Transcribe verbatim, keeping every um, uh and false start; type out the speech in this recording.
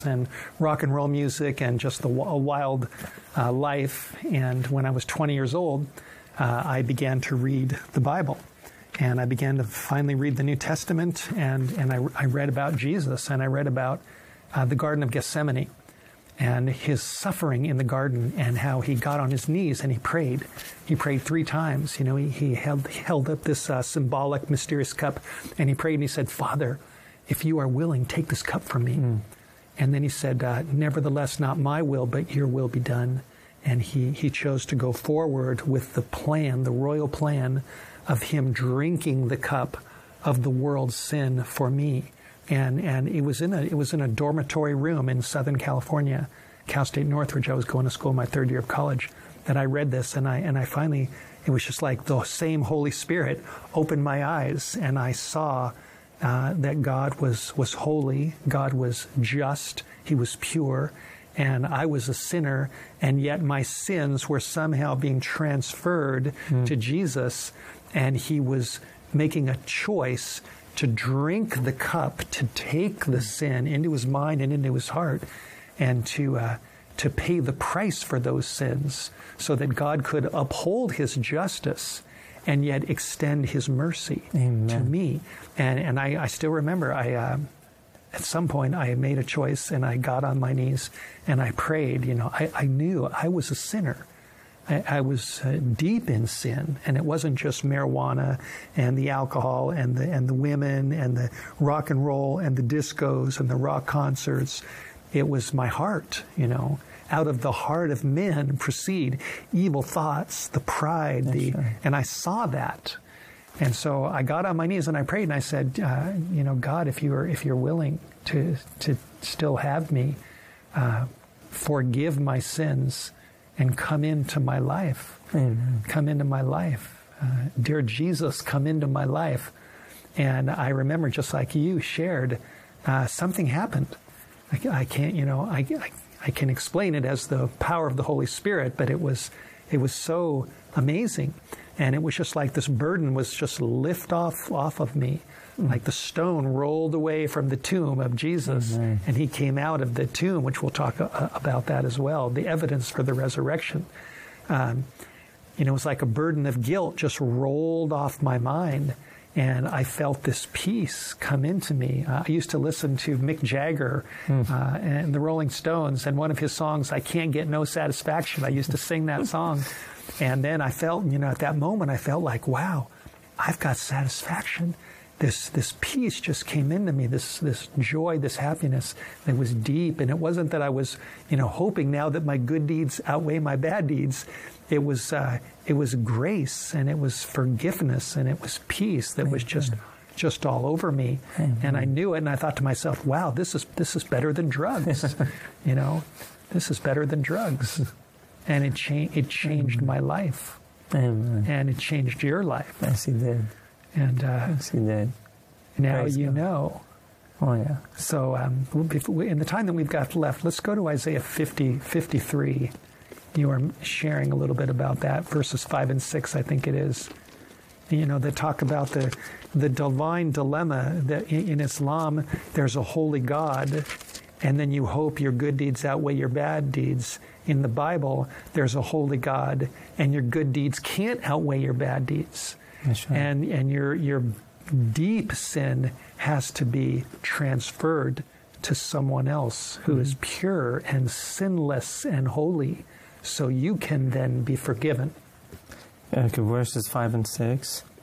and rock and roll music and just the, a wild uh, life. And when I was twenty years old, uh, I began to read the Bible. And I began to finally read the New Testament, and, and I, I read about Jesus, and I read about uh, the Garden of Gethsemane and his suffering in the garden, and how he got on his knees and he prayed. He prayed three times. You know, he, he held, held up this uh, symbolic, mysterious cup, and he prayed and he said, "Father, if you are willing, take this cup from me." Mm. And then he said, uh, "Nevertheless, not my will, but your will be done." And he, he chose to go forward with the plan, the royal plan of him drinking the cup of the world's sin for me. And and it was in a it was in a dormitory room in Southern California, Cal State Northridge. I was going to school my third year of college, that I read this, and I and I finally, it was just like the same Holy Spirit opened my eyes, and I saw uh, that God was was holy, God was just, He was pure, and I was a sinner, and yet my sins were somehow being transferred mm. to Jesus, and He was making a choice to drink the cup, to take the sin into his mind and into his heart, and to uh, to pay the price for those sins, so that God could uphold his justice and yet extend his mercy Amen. To me. And and I, I still remember, I uh, at some point I made a choice, and I got on my knees and I prayed. You know, I, I knew I was a sinner. I, I was uh, deep in sin, and it wasn't just marijuana and the alcohol and the and the women and the rock and roll and the discos and the rock concerts. It was my heart, you know. Out of the heart of men proceed evil thoughts, the pride, That's the right. And I saw that. And so I got on my knees and I prayed, and I said, uh, you know, God, if you're if you're willing to to still have me, uh, forgive my sins and come into my life. Amen. Come into my life. Uh, dear Jesus, come into my life. And I remember, just like you shared, uh, something happened. I, I can't, you know, I, I I can explain it as the power of the Holy Spirit, but it was it was so amazing. And it was just like this burden was just lift off off of me. Mm. Like the stone rolled away from the tomb of Jesus, Amen. And he came out of the tomb, which we'll talk uh, about that as well, the evidence for the resurrection. Um, you know, it was like a burden of guilt just rolled off my mind, and I felt this peace come into me. Uh, I used to listen to Mick Jagger mm. uh, and the Rolling Stones, and one of his songs, "I Can't Get No Satisfaction." I used to sing that song. And then I felt, you know, at that moment, I felt like, wow, I've got satisfaction. This this peace just came into me, this this joy, this happiness that was deep. And it wasn't that I was, you know, hoping now that my good deeds outweigh my bad deeds. It was uh, it was grace, and it was forgiveness, and it was peace that was just just all over me. Amen. And I knew it, and I thought to myself, wow, this is this is better than drugs. You know, this is better than drugs. And it, cha- it changed Amen. My life. Amen. And it changed your life. Yes, it did. And uh, yes, it did. Now Praise you God. Know. Oh, yeah. So um, in the time that we've got left, let's go to Isaiah fifty, fifty-three. You are sharing a little bit about that, verses five and six, I think it is. You know, they talk about the the divine dilemma that in, in Islam, there's a holy God, and then you hope your good deeds outweigh your bad deeds. In the Bible, there's a holy God, and your good deeds can't outweigh your bad deeds. That's right. And and your your deep sin has to be transferred to someone else who mm-hmm. is pure and sinless and holy, so you can then be forgiven. Okay, verses five and six.